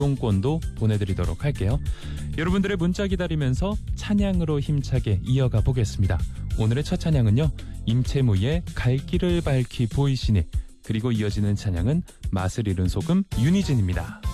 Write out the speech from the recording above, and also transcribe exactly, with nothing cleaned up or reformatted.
이용권도 보내드리도록 할게요. 여러분들의 문자 기다리면서 찬양으로 힘차게 이어가 보겠습니다. 오늘의 첫 찬양은요, 임채무의 갈 길을 밝히 보이시니, 그리고 이어지는 찬양은 맛을 잃은 소금 윤희진입니다.